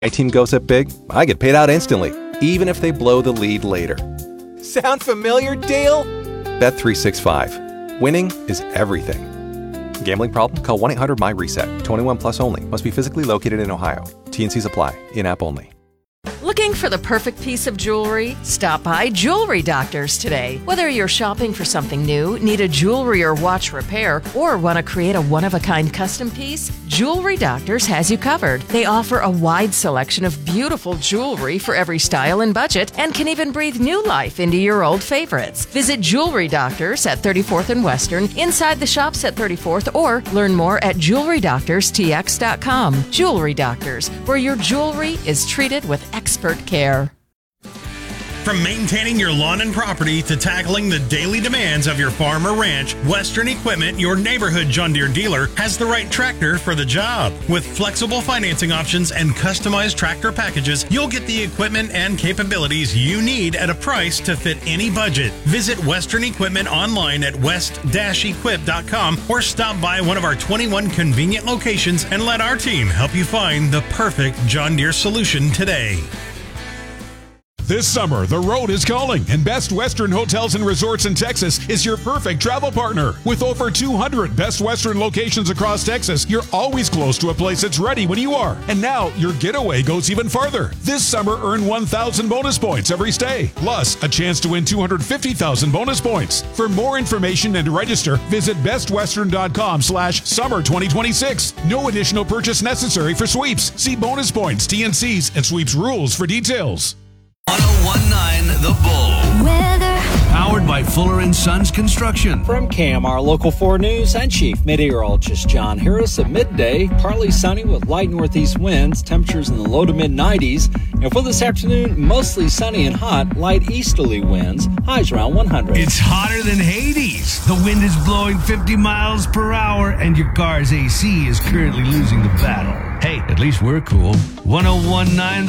My team goes up big, I get paid out instantly, even if they blow the lead later. Sound familiar, Dale? Bet365. Winning is everything. Gambling problem? Call 1-800-MY-RESET. 21 plus only. Must be physically located in Ohio. T&Cs apply. In-app only. Looking for the perfect piece of jewelry? Stop by Jewelry Doctors today. Whether you're shopping for something new, need a jewelry or watch repair, or want to create a one-of-a-kind custom piece, Jewelry Doctors has you covered. They offer a wide selection of beautiful jewelry for every style and budget, and can even breathe new life into your old favorites. Visit Jewelry Doctors at 34th and Western, inside the shops at 34th, or learn more at JewelryDoctorsTX.com. Jewelry Doctors, where your jewelry is treated with expert care. From maintaining your lawn and property to tackling the daily demands of your farm or ranch, Western Equipment, your neighborhood John Deere dealer, has the right tractor for the job. With flexible financing options and customized tractor packages, you'll get the equipment and capabilities you need at a price to fit any budget. Visit Western Equipment online at west-equip.com or stop by one of our 21 convenient locations and let our team help you find the perfect John Deere solution today. This summer, the road is calling, and Best Western Hotels and Resorts in Texas is your perfect travel partner. With over 200 Best Western locations across Texas, you're always close to a place that's ready when you are. And now, your getaway goes even farther. This summer, earn 1,000 bonus points every stay, plus a chance to win 250,000 bonus points. For more information and to register, visit bestwestern.com/summer 2026. No additional purchase necessary for sweeps. See bonus points, T&Cs, and sweeps rules for details. 1019 The Bull. Weather. Powered by Fuller & Sons Construction. From KMR Local 4 News, I'm Chief Meteorologist John Harris. At midday, partly sunny with light northeast winds, temperatures in the low to mid-90s. And for this afternoon, mostly sunny and hot, light easterly winds, highs around 100. It's hotter than Hades. The wind is blowing 50 miles per hour, and your car's AC is currently losing the battle. Hey, at least we're cool. 1019 The